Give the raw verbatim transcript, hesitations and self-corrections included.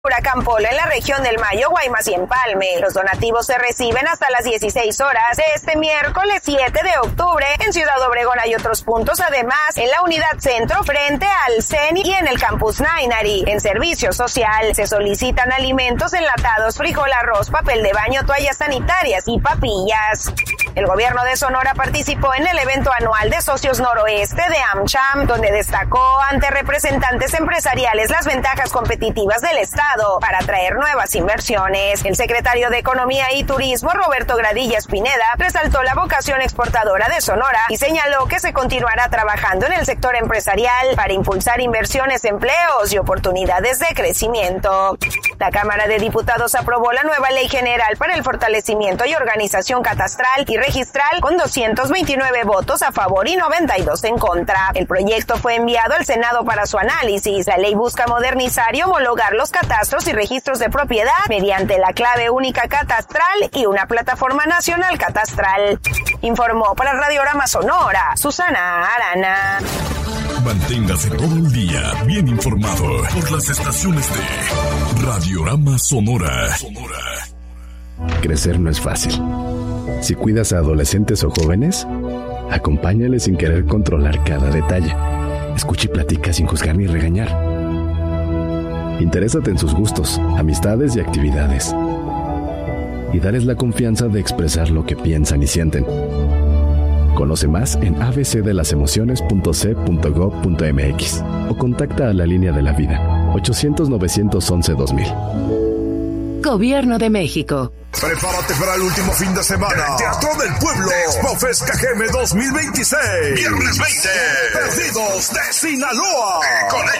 Huracán Polo en la región del Mayo, Guaymas y Empalme. Los donativos se reciben hasta las dieciséis horas de este miércoles siete de octubre. En Ciudad Obregón hay otros puntos, además en la Unidad Centro frente al C E N I y en el Campus Nainari. En Servicio Social se solicitan alimentos enlatados, frijol, arroz, papel de baño, toallas sanitarias y papillas. El gobierno de Sonora participó en el evento anual de Socios Noroeste de AmCham, donde destacó ante representantes empresariales las ventajas competitivas del estado para atraer nuevas inversiones. El secretario de Economía y Turismo, Roberto Gradilla Espineda, resaltó la vocación exportadora de Sonora y señaló que se continuará trabajando en el sector empresarial para impulsar inversiones, empleos y oportunidades de crecimiento. La Cámara de Diputados aprobó la nueva Ley General para el fortalecimiento y organización catastral y registral con doscientos veintinueve votos a favor y noventa y dos en contra. El proyecto fue enviado al Senado para su análisis. La ley busca modernizar y homologar los catastros y registros de propiedad mediante la clave única catastral y una plataforma nacional catastral. Informó para Radiorama Sonora, Susana Arana. Manténgase todo el día bien informado por las estaciones de Radiorama Sonora. Sonora. Crecer no es fácil. Si cuidas a adolescentes o jóvenes, acompáñales sin querer controlar cada detalle. Escucha y platica sin juzgar ni regañar. Interésate en sus gustos, amistades y actividades. Y dales la confianza de expresar lo que piensan y sienten. Conoce más en a b c de las emociones punto c punto gob punto m x o contacta a la línea de la vida ochocientos, novecientos once, dos mil. Gobierno de México. Prepárate para el último fin de semana. En el Teatro del Pueblo. Expofest Cajeme dos mil veintiséis. Viernes veinte. Perdidos de Sinaloa. Con